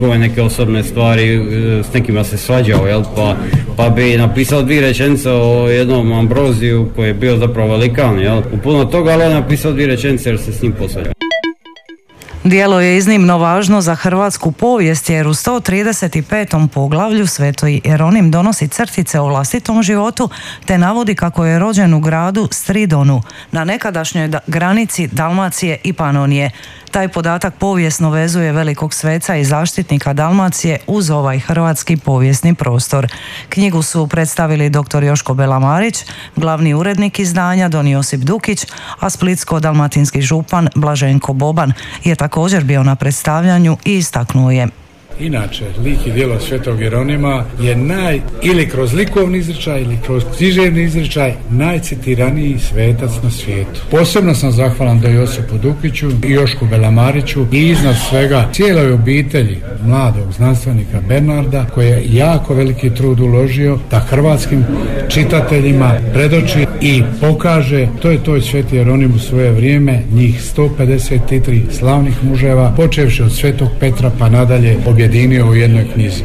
Neke osobne stvari, s nekima se svađao, jel? Pa bi napisao 2 rečenice o jednom Ambroziju koji je bio zapravo velikan, jel? U puno toga, ali on napisao 2 rečenice jer se s njim posvađao. Djelo je iznimno važno za hrvatsku povijest jer u 135. poglavlju Sveti Jeronim donosi crtice o vlastitom životu te navodi kako je rođen u gradu Stridonu na nekadašnjoj granici Dalmacije i Panonije. Taj podatak povijesno vezuje velikog sveca i zaštitnika Dalmacije uz ovaj hrvatski povijesni prostor. Knjigu su predstavili dr. Joško Belamarić, glavni urednik izdanja Don Josip Dukić, a splitsko-dalmatinski župan Blaženko Boban je također bio na predstavljanju i istaknuo je: Inače, lik i djelo Svetog Jeronima je ili kroz likovni izričaj ili kroz književni izričaj najcitiraniji svetac na svijetu. Posebno sam zahvalan do Josipu Dukiću i Jošku Belamariću i iznad svega cijeloj obitelji mladog znanstvenika Bernarda koji je jako veliki trud uložio da hrvatskim čitateljima predoči i pokaže to je Sveti Jeronim u svoje vrijeme, njih 153 slavnih muževa, počevši od Svetog Petra pa nadalje objedinio u jednoj knjizi.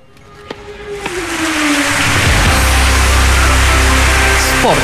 Sport.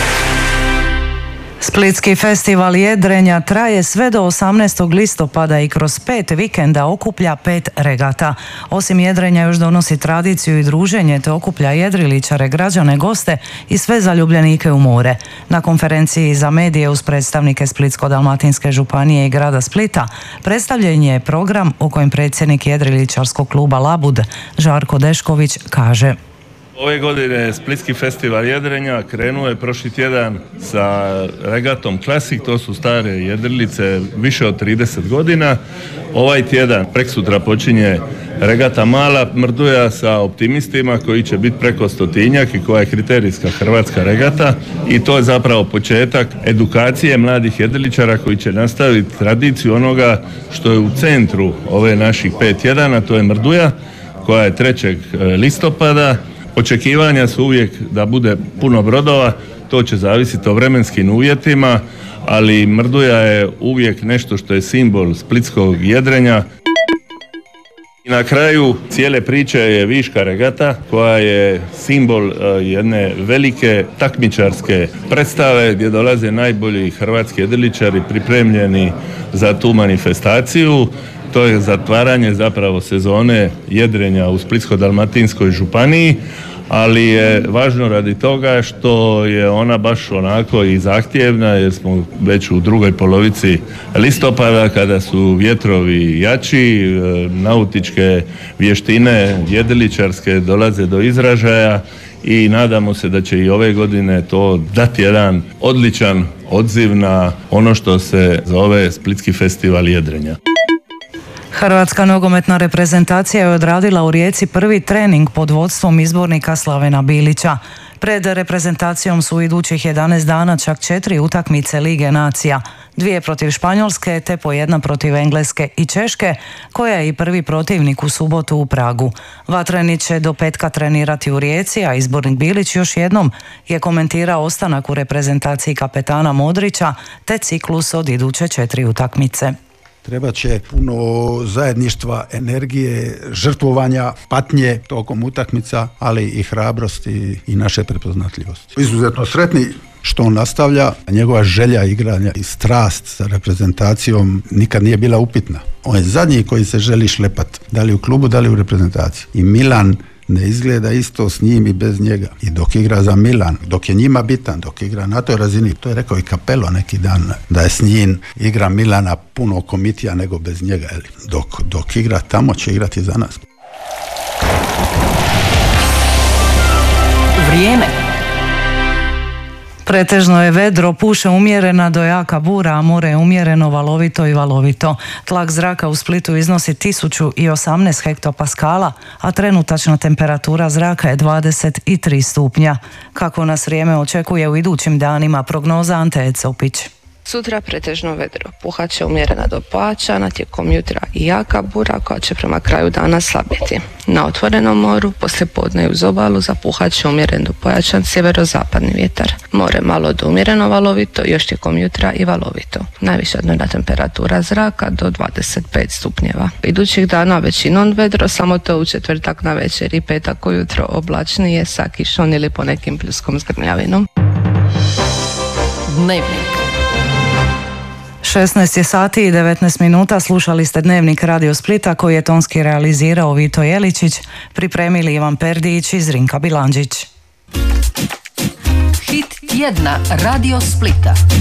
Splitski festival jedrenja traje sve do 18. listopada i kroz 5 vikenda okuplja 5 regata. Osim jedrenja još donosi tradiciju i druženje te okuplja jedriličare, građane, goste i sve zaljubljenike u more. Na konferenciji za medije uz predstavnike Splitsko-dalmatinske županije i grada Splita predstavljen je program o kojem predsjednik jedriličarskog kluba Labud Žarko Dešković kaže: Ove godine Splitski festival jedrenja krenuo je prošli tjedan sa regatom Classic, to su stare jedrilice više od 30 godina. Ovaj tjedan, preksutra, počinje regata Mala Mrduja sa optimistima koji će biti preko 100-tinjak i koja je kriterijska hrvatska regata i to je zapravo početak edukacije mladih jedriličara koji će nastaviti tradiciju onoga što je u centru ove naših 5 tjedana, to je Mrduja koja je 3. listopada. Očekivanja su uvijek da bude puno brodova, to će zavisiti o vremenskim uvjetima, ali Mrduja je uvijek nešto što je simbol splitskog jedrenja. I na kraju cijele priče je Viška regata koja je simbol jedne velike takmičarske predstave gdje dolaze najbolji hrvatski jedriličari pripremljeni za tu manifestaciju. To je zatvaranje zapravo sezone jedrenja u Splitsko-dalmatinskoj županiji, ali je važno radi toga što je ona baš onako i zahtjevna jer smo već u drugoj polovici listopada kada su vjetrovi jači, nautičke vještine jedriličarske dolaze do izražaja i nadamo se da će i ove godine to dati jedan odličan odziv na ono što se zove Splitski festival jedrenja. Hrvatska nogometna reprezentacija je odradila u Rijeci prvi trening pod vodstvom izbornika Slavena Bilića. Pred reprezentacijom su idućih 11 dana čak 4 utakmice Lige nacija, 2 protiv Španjolske te po 1 protiv Engleske i Češke, koja je i prvi protivnik u subotu u Pragu. Vatreni će do petka trenirati u Rijeci, a izbornik Bilić još jednom je komentirao ostanak u reprezentaciji kapetana Modrića te ciklus od iduće 4 utakmice. Treba će puno zajedništva, energije, žrtvovanja, patnje tokom utakmica, ali i hrabrosti i naše prepoznatljivosti. Izuzetno sretni što on nastavlja, njegova želja igranja i strast sa reprezentacijom nikad nije bila upitna. On je zadnji koji se želi šlepati, da li u klubu, da li u reprezentaciji. I Milan ne izgleda isto s njim i bez njega. I dok igra za Milan, dok je njima bitan, dok igra na toj razini, to je rekao i Capello neki dan, da je s njim igra Milana puno komitija nego bez njega. Dok igra tamo će igrati za nas. Vrijeme. Pretežno je vedro, puše umjerena do jaka bura, a more je umjereno, valovito i valovito. Tlak zraka u Splitu iznosi 1018 hektopaskala, a trenutačna temperatura zraka je 23 stupnja. Kako nas vrijeme očekuje u idućim danima, prognoza Ante Ecopić. Sutra pretežno vedro, puhat će umjerena do pojačana, tijekom jutra i jaka bura koja će prema kraju dana slabiti. Na otvorenom moru, poslijepodne uz obalu zapuhat će umjeren do pojačan sjeverozapadni vjetar. More malo do umjereno valovito, još tijekom jutra i valovito. Najviša dnevna temperatura zraka do 25 stupnjeva. Idućih dana većinom vedro, samo to u četvrtak na večer i petak ujutro oblačnije sa kišom ili ponekim pljuskom s grmljavinom. Dnevnik. 16 je sati i 19 minuta, slušali ste Dnevnik Radio Splita koji je tonski realizirao Vito Jeličić, pripremili Ivan Perdić i Zrinka Bilandžić. Hit tjedna Radio Splita.